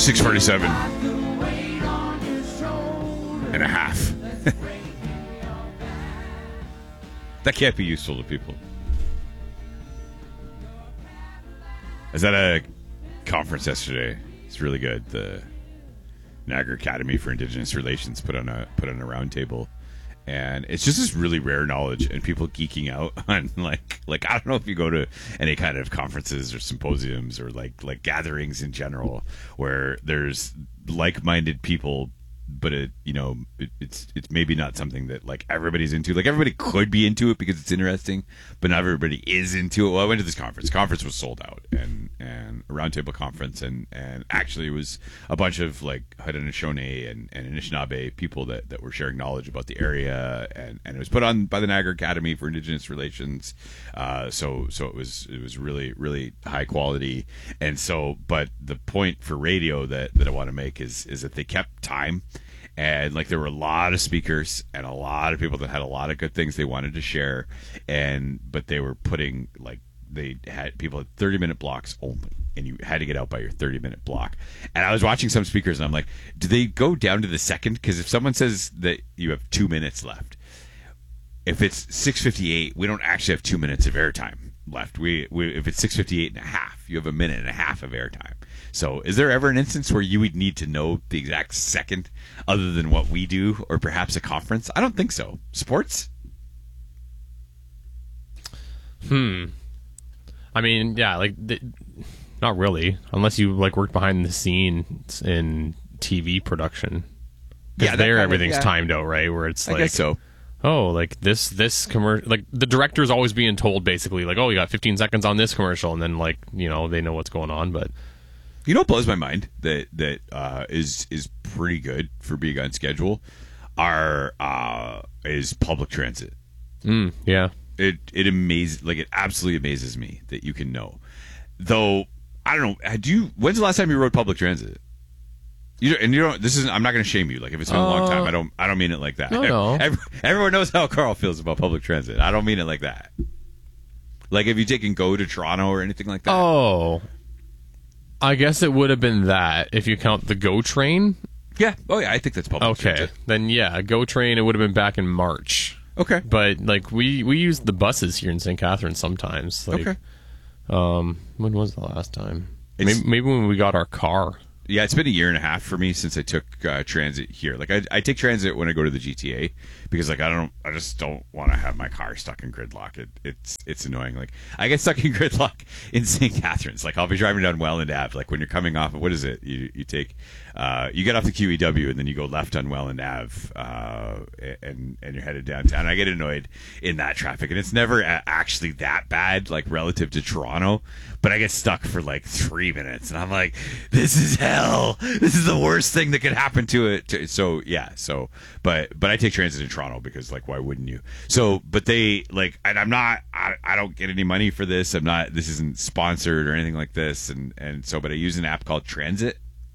6:47 and a half. That can't be useful to people. I was at a conference yesterday. It's really good. The Niagara Academy for Indigenous Relations put on a roundtable, and it's just this really rare knowledge and people geeking out on like I don't know if you go to any kind of conferences or symposiums or like gatherings in general where there's like-minded people, but it's maybe not something that like everybody's into. Like everybody could be into it because it's interesting, but not everybody is into it. Well, I went to this conference. The conference was sold out, and a roundtable conference, and actually it was a bunch of like Haudenosaunee and Anishinaabe people that were sharing knowledge about the area, and it was put on by the Niagara Academy for Indigenous Relations. So it was really, really high quality. And so, but the point for radio that I want to make is that they kept time. And like there were a lot of speakers and a lot of people that had a lot of good things they wanted to share, but they were putting they had people at 30-minute blocks only, and you had to get out by your 30-minute block. And I was watching some speakers and I'm like, do they go down to the second? Because if someone says that you have 2 minutes left, if it's 6:58, we don't actually have 2 minutes of airtime left. We if it's 6:58 and a half, you have a minute and a half of airtime. So is there ever an instance where you would need to know the exact second other than what we do, or perhaps a conference? I don't think so. Sports? I mean, yeah, not really, unless you work behind the scenes in TV production. Yeah, everything's timed out, right? Where it's I guess so. Oh, this commercial, the director's always being told basically oh, you got 15 seconds on this commercial, and then they know what's going on. But you know what blows my mind that is pretty good for being on schedule is public transit. Yeah. It amazes, it absolutely amazes me that you can know. Though I don't know, when's the last time you rode public transit? I'm not going to shame you. If it's been a long time, I don't mean it like that. No. Everyone knows how Carl feels about public transit. I don't mean it like that. Have you taken Go to Toronto or anything like that? Oh, I guess it would have been that if you count the Go train. Yeah. Oh yeah, I think that's public transit. Okay, then yeah, Go train. It would have been back in March. Okay. But we use the buses here in St. Catharines sometimes. Okay. When was the last time? Maybe when we got our car. Yeah, it's been a year and a half for me since I took transit here. I take transit when I go to the GTA because I just don't want to have my car stuck in gridlock. It's annoying. I get stuck in gridlock in St. Catharines. I'll be driving down Welland Ave. When you're coming off of, what is it? You take you get off the QEW and then you go left on Welland Ave and you're headed downtown. I get annoyed in that traffic, and it's never actually that bad relative to Toronto, but I get stuck for 3 minutes and I'm like, this is hell. This is the worst thing that could happen to it. So but I take transit in Toronto because why wouldn't you? So, but they and I don't get any money for this. This isn't sponsored or anything like this. And so, but I use an app called Transit,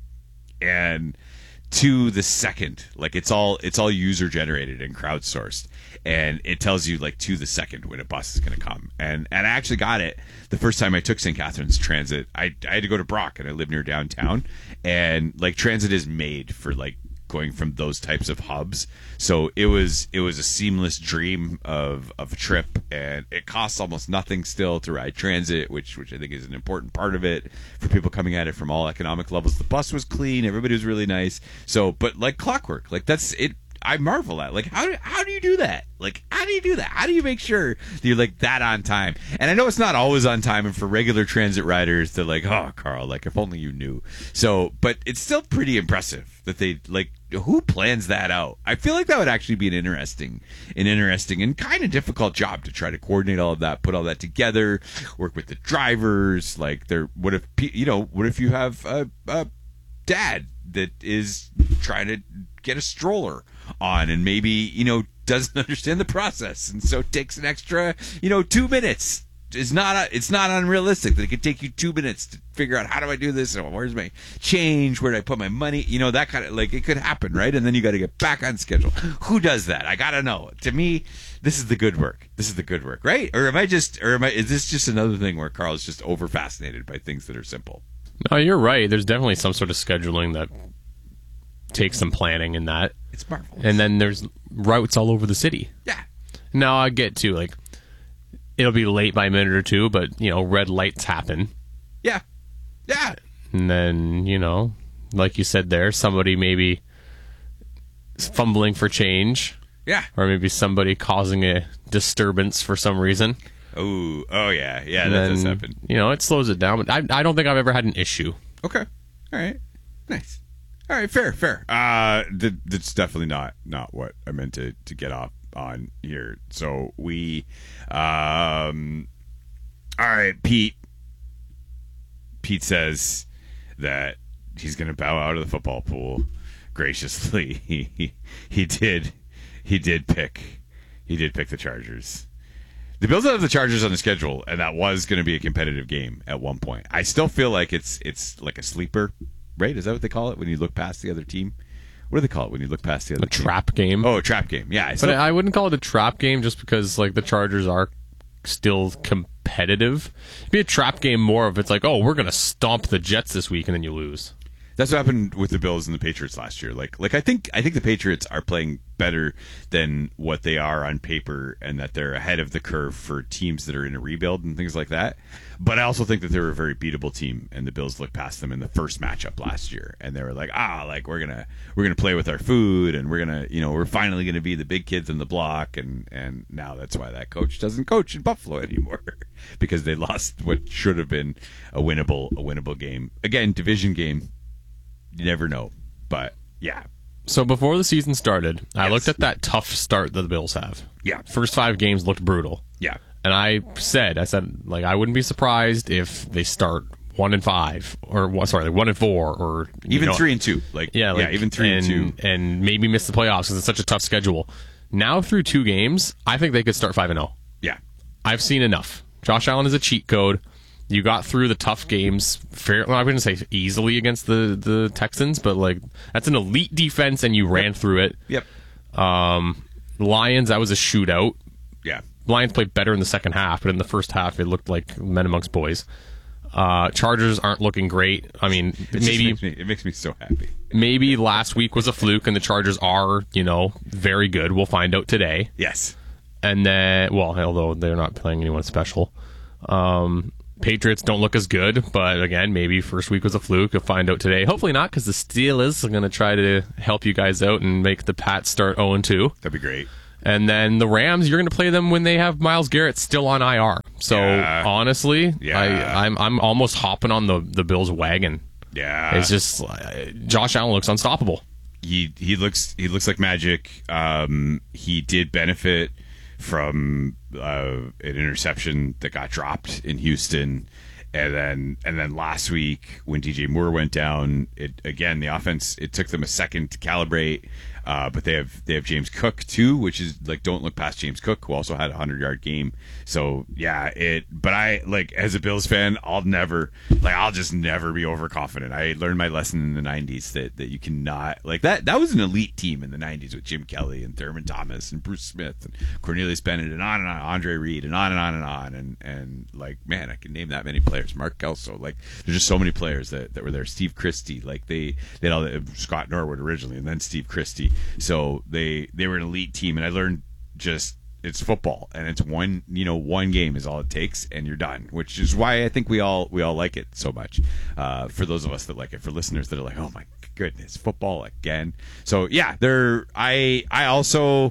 and to the second, it's all user generated and crowdsourced, and it tells you to the second when a bus is going to come. And I actually got it the first time I took St. Catharines Transit. I had to go to Brock, and I live near downtown, and transit is made for going from those types of hubs. So it was a seamless dream of a trip, and it costs almost nothing still to ride transit, which I think is an important part of it for people coming at it from all economic levels. The bus was clean, everybody was really nice. So, but clockwork, that's it. I marvel at how do you do that? How do you do that? How do you make sure that you're that on time? And I know it's not always on time, and for regular transit riders, they're oh, Carl, if only you knew. So, but it's still pretty impressive that they who plans that out? I feel that would actually be an interesting and kind of difficult job to try to coordinate all of that, put all that together, work with the drivers. What if you have a dad that is trying to get a stroller on and maybe doesn't understand the process, and so takes an extra 2 minutes. It's not unrealistic that it could take you 2 minutes to figure out, how do I do this, and where's my change, where do I put my money, that kind of it could happen, right? And then you got to get back on schedule. Who does that? I gotta know. To me, this is the good work, right? Or is this just another thing where Carl's just over fascinated by things that are simple? No, you're right. There's definitely some sort of scheduling that takes some planning in that. It's marvelous. And then there's routes all over the city. Yeah. Now I get to like it'll be late by a minute or two, but red lights happen. Yeah. Yeah. And then, like you said there, somebody maybe fumbling for change. Yeah. Or maybe somebody causing a disturbance for some reason. Oh yeah. Yeah, that does happen. It slows it down. But I don't think I've ever had an issue. Okay. All right. Nice. All right, fair. That's definitely not what I meant to get off on here. So we all right, Pete says that he's going to bow out of the football pool graciously. He did pick the Chargers. The Bills have the Chargers on the schedule, and that was going to be a competitive game at one point. I still feel like it's like a sleeper, right? Is that what they call it when you look past the other team? What do they call it when you look past the other team? A trap game. Oh, a trap game. Yeah. But I wouldn't call it a trap game just because like the Chargers are still competitive. It'd be a trap game more if it's like, oh, we're going to stomp the Jets this week, and then you lose. That's what happened with the Bills and the Patriots last year. Like I think the Patriots are playing better than what they are on paper, and that they're ahead of the curve for teams that are in a rebuild and things like that. But I also think that they're a very beatable team, and the Bills looked past them in the first matchup last year, and they were like, we're gonna play with our food, and we're gonna, we're finally gonna be the big kids in the block, and now that's why that coach doesn't coach in Buffalo anymore because they lost what should have been a winnable game. Again, division game. You never know, but yeah. So before the season started, I looked at that tough start that the Bills have. Yeah. First 5 games looked brutal. Yeah. And I said, like, I wouldn't be surprised if they start 1-5 or 1-4 or even 3-2. Even 3-2, and maybe miss the playoffs because it's such a tough schedule. Now through 2 games, I think they could start 5-0. Yeah. I've seen enough. Josh Allen is a cheat code. You got through the tough games I wouldn't say easily against the Texans, but like that's an elite defense and you ran through it. Yep. Lions, that was a shootout. Yeah. Lions played better in the second half, but in the first half it looked like men amongst boys. Chargers aren't looking great. I mean, it makes me so happy. Maybe last week was a fluke and the Chargers are, very good. We'll find out today. Yes. And then, although they're not playing anyone special. Patriots don't look as good, but again, maybe first week was a fluke. You'll find out today. Hopefully not, because the Steelers are going to try to help you guys out and make the Pats start 0-2. That'd be great. And then the Rams, you're going to play them when they have Myles Garrett still on IR. So honestly, I'm almost hopping on the Bills wagon. Yeah, it's just Josh Allen looks unstoppable. He looks like magic. He did benefit from an interception that got dropped in Houston, and then last week when DJ Moore went down, the offense, it took them a second to calibrate. But they have James Cook too, which is like, don't look past James Cook, who also had a 100-yard game. So yeah, but I, like, as a Bills fan, I'll just never be overconfident. I learned my lesson in the 90s that you cannot, like, that was an elite team in the 90s with Jim Kelly and Thurman Thomas and Bruce Smith and Cornelius Bennett and on, Andre Reed and on and on and on. And like, man, I can name that many players. Mark Kelso, like, there's just so many players that were there. Steve Christie, like, they had all Scott Norwood originally, and then Steve Christie. So they were an elite team, and I learned just, it's football, and it's one game is all it takes, and you're done. Which is why I think we all like it so much. For those of us that like it, for listeners that are like, oh my goodness, football again. So yeah, I also,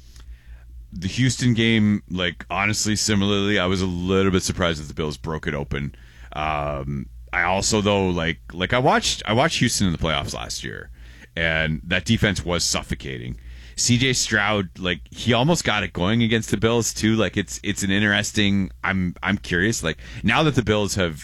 the Houston game, like, honestly, similarly, I was a little bit surprised that the Bills broke it open. I also, though, like I watched Houston in the playoffs last year, and that defense was suffocating. CJ Stroud, like, he almost got it going against the Bills too. Like, it's an interesting. I'm curious. Like, now that the Bills have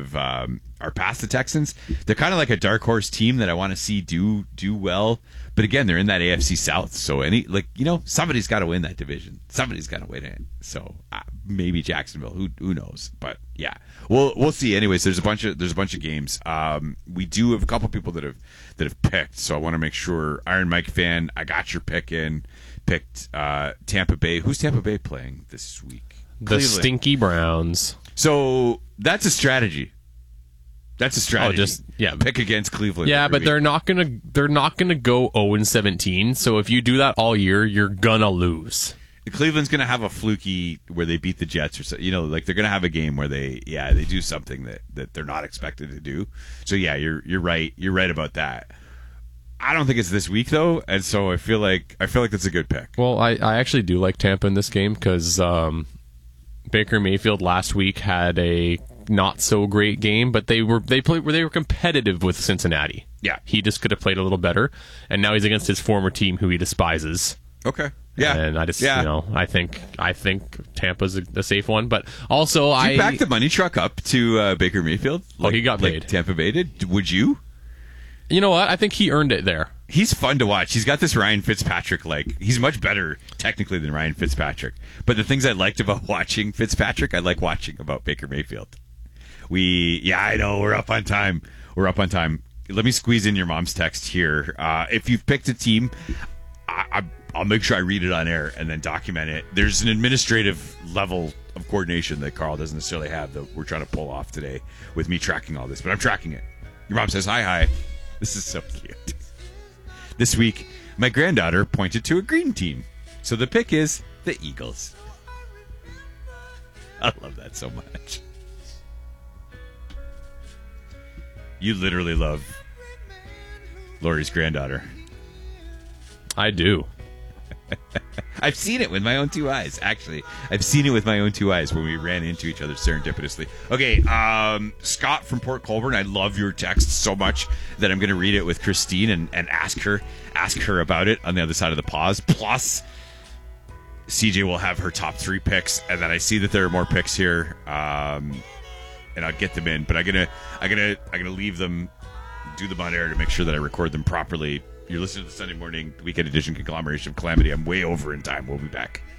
are past the Texans, they're kind of like a dark horse team that I want to see do well. But again, they're in that AFC South, so somebody's got to win that division. Somebody's got to win it. So maybe Jacksonville. Who knows? But yeah, we'll see. Anyways, there's a bunch of games. We do have a couple people that have picked. So I want to make sure, Iron Mike fan, I got your pick in. Picked Tampa Bay. Who's Tampa Bay playing this week? The Cleveland. Stinky Browns. So that's a strategy. That's a strategy. Yeah. Pick against Cleveland. Yeah, but week. they're not gonna go 0-17. So if you do that all year, you're gonna lose. Cleveland's going to have a fluky where they beat the Jets, or so, like they're going to have a game where they do something that they're not expected to do. So yeah, you're right. You're right about that. I don't think it's this week though, and so I feel like that's a good pick. Well, I actually do like Tampa in this game because Baker Mayfield last week had a not so great game, but they were competitive with Cincinnati. Yeah, he just could have played a little better, and now he's against his former team who he despises. Okay. Yeah, and I just I think Tampa's a safe one, but also Did you back the money truck up to Baker Mayfield. He got paid. Like Tampa Bay did. Would you? You know what? I think he earned it there. He's fun to watch. He's got this Ryan Fitzpatrick he's much better technically than Ryan Fitzpatrick. But the things I liked about watching Fitzpatrick, I like watching about Baker Mayfield. I know we're up on time. Let me squeeze in your mom's text here. If you've picked a team, I'll make sure I read it on air and then document it. There's an administrative level of coordination that Carl doesn't necessarily have that we're trying to pull off today with me tracking all this, but I'm tracking it. Your mom says, hi. This is so cute. This week, my granddaughter pointed to a green team. So the pick is the Eagles. I love that so much. You literally love Lori's granddaughter. I do. I've seen it with my own two eyes, actually. I've seen it with my own two eyes when we ran into each other serendipitously. Okay, Scott from Port Colborne, I love your text so much that I'm going to read it with Christine and ask her about it on the other side of the pause. Plus, CJ will have her top 3 picks, and then I see that there are more picks here, and I'll get them in. But I'm gonna leave them, do them on air to make sure that I record them properly. You're listening to the Sunday morning weekend edition conglomeration of calamity. I'm way over in time. We'll be back.